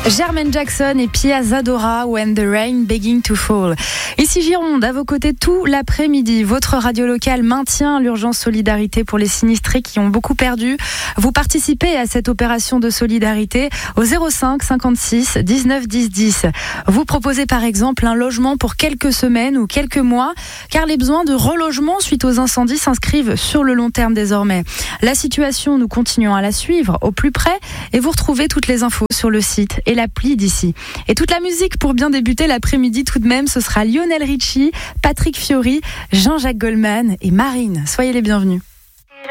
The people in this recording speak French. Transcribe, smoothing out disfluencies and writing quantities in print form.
Jermaine Jackson et Pia Zadora, When the Rain Begging to Fall. Ici Gironde, à vos côtés tout l'après-midi. Votre radio locale maintient l'urgence solidarité pour les sinistrés qui ont beaucoup perdu. Vous participez à cette opération de solidarité au 05 56 19 10 10. Vous proposez par exemple un logement pour quelques semaines ou quelques mois, car les besoins de relogement suite aux incendies s'inscrivent sur le long terme désormais. La situation, nous continuons à la suivre au plus près et vous retrouvez toutes les infos sur le site et l'appli d'ici. Et toute la musique pour bien débuter l'après-midi tout de même, ce sera Lionel Richie, Patrick Fiori, Jean-Jacques Goldman et Marine. Soyez les bienvenus.